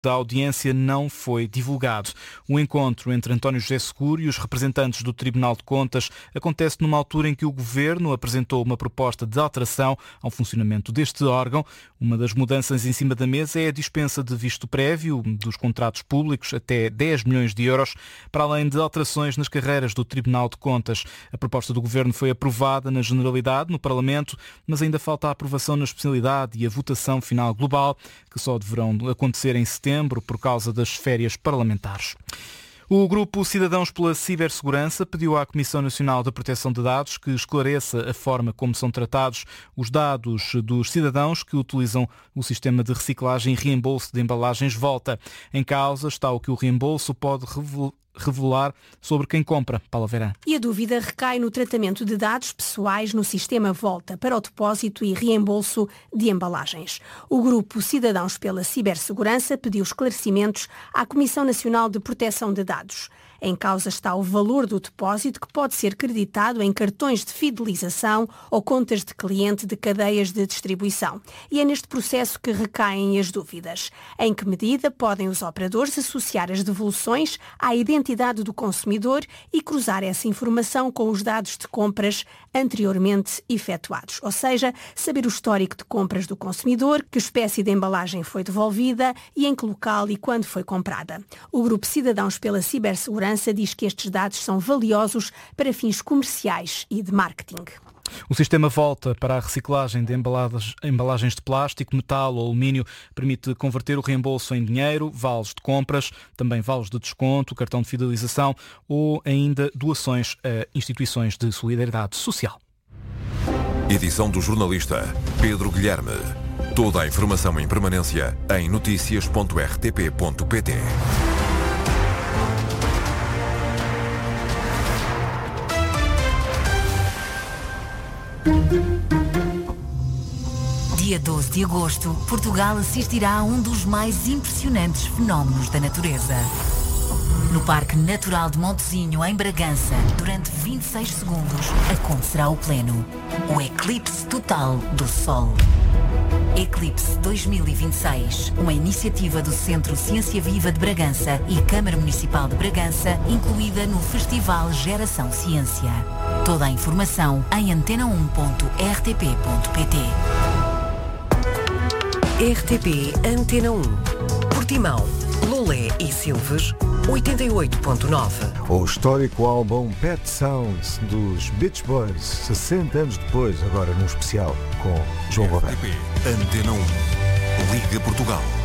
da audiência não foi divulgado. O encontro entre António José Seguro e os representantes do Tribunal de Contas acontece numa altura em que o Governo apresentou uma proposta de alteração ao funcionamento deste órgão. Uma das mudanças em cima da mesa é a dispensa de visto prévio dos contratos públicos até 10 milhões de euros, para além de alterações nas carreiras do Tribunal de Contas. A proposta do Governo foi aprovada na generalidade no Parlamento, mas ainda falta a aprovação na especialidade e a votação final global, que só deverão acontecer em setembro por causa das férias parlamentares. O Grupo Cidadãos pela Cibersegurança pediu à Comissão Nacional de Proteção de Dados que esclareça a forma como são tratados os dados dos cidadãos que utilizam o sistema de reciclagem e reembolso de embalagens Volta. Em causa está o que o reembolso pode revelar sobre quem compra. Paula Verã. E a dúvida recai no tratamento de dados pessoais no sistema Volta para o depósito e reembolso de embalagens. O Grupo Cidadãos pela Cibersegurança pediu esclarecimentos à Comissão Nacional de Proteção de Dados. Em causa está o valor do depósito, que pode ser creditado em cartões de fidelização ou contas de cliente de cadeias de distribuição. E é neste processo que recaem as dúvidas. Em que medida podem os operadores associar as devoluções à identidade do consumidor e cruzar essa informação com os dados de compras anteriormente efetuados? Ou seja, saber o histórico de compras do consumidor, que espécie de embalagem foi devolvida e em que local e quando foi comprada. O Grupo Cidadãos pela Cibersegurança diz que estes dados são valiosos para fins comerciais e de marketing. O sistema Volta para a reciclagem de embalagens de plástico, metal ou alumínio permite converter o reembolso em dinheiro, vales de compras, também vales de desconto, cartão de fidelização ou ainda doações a instituições de solidariedade social. Edição do jornalista Pedro Guilherme. Toda a informação em permanência em noticias.rtp.pt. Dia 12 de agosto, Portugal assistirá a um dos mais impressionantes fenómenos da natureza. No Parque Natural de Montezinho, em Bragança, durante 26 segundos, acontecerá o pleno, o eclipse total do Sol. Eclipse 2026, uma iniciativa do Centro Ciência Viva de Bragança e Câmara Municipal de Bragança, incluída no Festival Geração Ciência. Toda a informação em antena1.rtp.pt. RTP Antena 1. Portimão, Lolé e Silves, 88.9. O histórico álbum Pet Sounds dos Beach Boys, 60 anos depois, agora num especial com João Roberto. RTP Antena 1. Liga Portugal.